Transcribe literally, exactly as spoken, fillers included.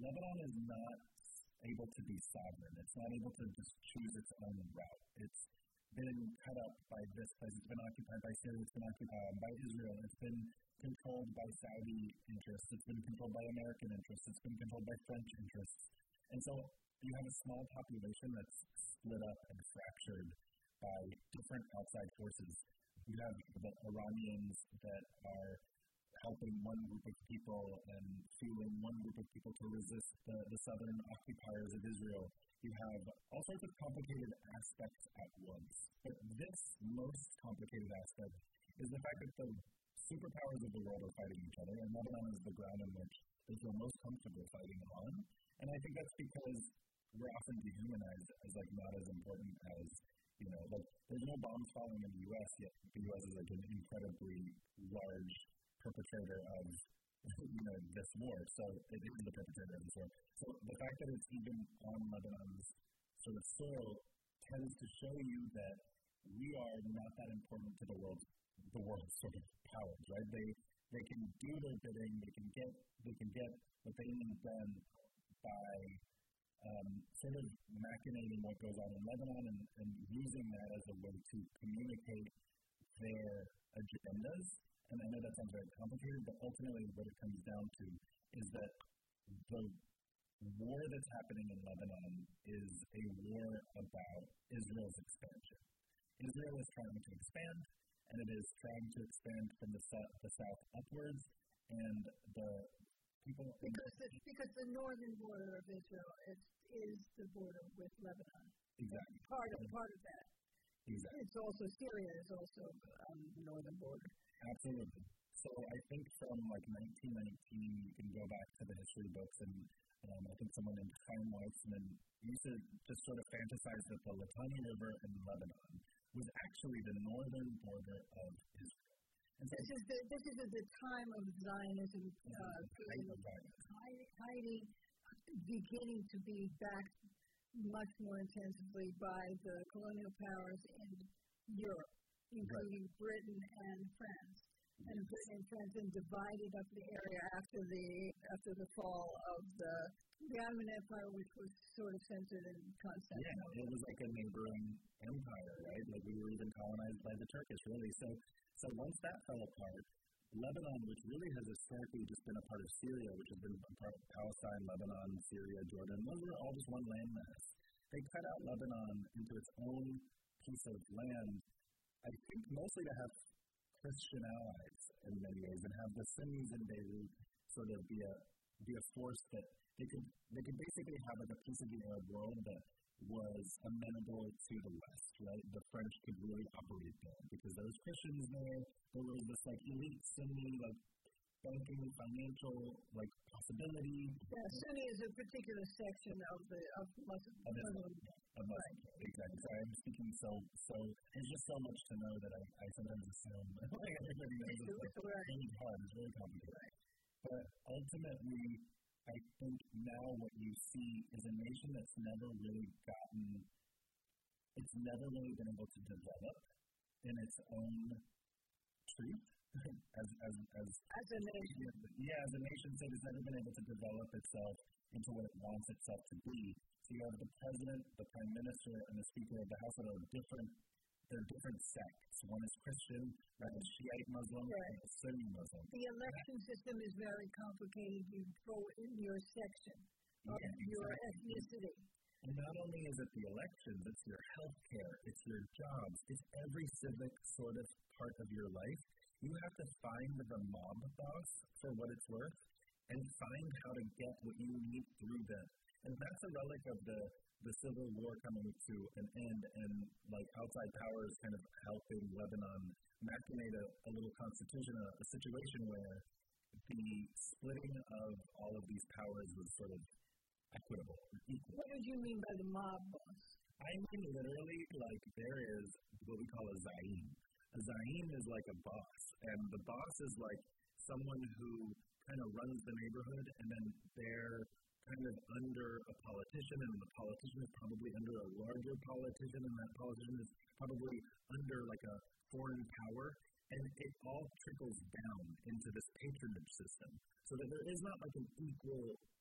Lebanon is not able to be sovereign. It's not able to just choose its own route. It's been cut up by this place. It's been occupied by Syria. It's been occupied by Israel. It's been controlled by Saudi interests. It's been controlled by American interests. It's been controlled by French interests. And so you have a small population that's split up and fractured by different outside forces. You have the Iranians that are helping one group of people and fueling one group of people to resist the, the southern occupiers of Israel. You have all sorts of complicated aspects at once. But this most complicated aspect is the fact that the superpowers of the world are fighting each other, and Lebanon is the ground in which they feel most comfortable fighting on. And I think that's because we're often dehumanized as like not as important as, you know, like there's no bombs falling in the U S yet. The U S is like an incredibly large perpetrator of, you know, this war. So it is the perpetrator of this war. So the fact that it's even on Lebanon's sort of soil tends to show you that we are not that important to the world, the world's sort of powers, right? They they can do their bidding. They can get they can get what they need done by um, sort of machinating what goes on in Lebanon and, and using that as a way to communicate their agendas. And I know that sounds very complicated, but ultimately what it comes down to is that the war that's happening in Lebanon is a war about Israel's expansion. Israel is trying to expand, and it is trying to expand from the south, the south upwards, and the people... Because the, because the northern border of Israel is, is the border with Lebanon. Exactly. Part of, part of that. Exactly. It's also, Syria is also um, the northern border. Absolutely. So I think from like nineteen nineteen, you can go back to the history books, and um, I think someone named Chaim Weizmann used to just sort of fantasize that the Litani River in Lebanon was actually the northern border of Israel. And so this is the this is the time of Zionism, uh, hiding, beginning to be backed much more intensively by the colonial powers in Europe, including right. Britain and France. And Britain and France then divided up the area after the after the fall of the the Ottoman Empire, which was sort of centered in Constantinople. Yeah, it was like a neighboring empire, right? Like we were even colonized by the Turkish, really. So, so once that fell apart, Lebanon, which really has historically just been a part of Syria, which has been a part of Palestine, Lebanon, Syria, Jordan, those were all just one landmass. They cut out Lebanon into its own piece of land, I think mostly to have Christian allies in many ways, and have the Sunnis in Beirut sort of be a be a force that they could they could basically have like a piece of the Arab world that was amenable to the West, right? The French could really operate there because there was Christians there. There was this like elite Sunni like banking financial like possibility. Yeah, Sunni is a particular section of the of Muslim. Of Islam, of Muslim, right. Exactly. So I'm speaking so so. There's just so much to know that I, I sometimes assume like everybody knows it's like really hard. It's really complicated. Right. But ultimately, I think now what you see is a nation that's never really gotten, it's never really been able to develop in its own truth as as as as a nation. Yeah, as a nation state, it's never been able to develop itself into what it wants itself to be. So you have the president, the prime minister, and the speaker of the House that are different. They're different sects. One is Christian, right, a Shiite Muslim, right. and a Sunni Muslim. The election system is very complicated. You go in your section of yeah, your exactly. ethnicity. And not only is it the elections, it's your health care, it's your jobs, it's every civic sort of part of your life. You have to find the mob boss for what it's worth and find how to get what you need through them. And that's a relic of the, the Civil War coming to an end, and like outside powers kind of helping Lebanon machinate a, a little constitution, a, a situation where the splitting of all of these powers was sort of equitable, equal. What did you mean by the mob boss? I mean literally like there is what we call a zaim. A zaim is like a boss, and the boss is like someone who kind of runs the neighborhood, and then they're kind of under a politician, and the politician is probably under a larger politician, and that politician is probably under like a foreign power, and it all trickles down into this patronage system, so that there is not like an equal